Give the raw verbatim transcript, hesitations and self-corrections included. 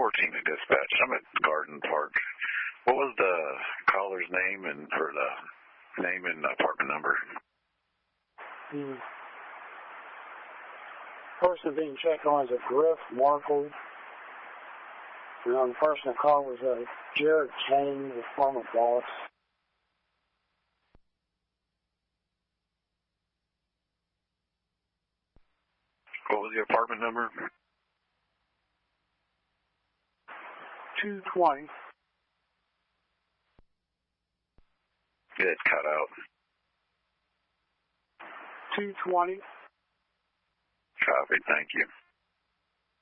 fourteen to dispatch. I'm at Garden Park. What was the caller's name and or the name and apartment number? Hmm. Person being checked on is a Griff Markle. And um, the person that called was uh, Jared Kane, the former boss. What was the apartment number? two twenty. It cut out. two twenty. Copy, thank you.